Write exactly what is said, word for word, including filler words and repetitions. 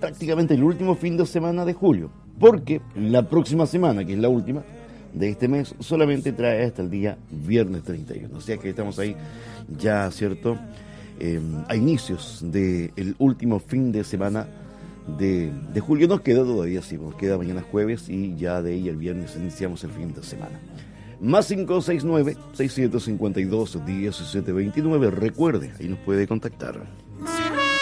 prácticamente el último fin de semana de julio, porque la próxima semana, que es la última de este mes, solamente trae hasta el día viernes treinta y uno. O sea que estamos ahí ya, ¿cierto? Eh, a inicios del último fin de semana de, de julio. Nos queda todavía, sí, nos queda mañana jueves y ya de ahí el viernes iniciamos el fin de semana. Más cinco seis nueve, seis siete cinco dos, uno siete dos nueve. Recuerde, ahí nos puede contactar.